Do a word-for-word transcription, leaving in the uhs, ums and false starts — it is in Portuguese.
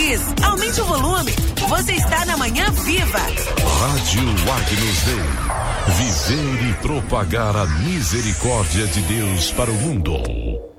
feliz. Aumente o volume. Você está na Manhã Viva. Rádio Agnus Dei. Viver e propagar a misericórdia de Deus para o mundo.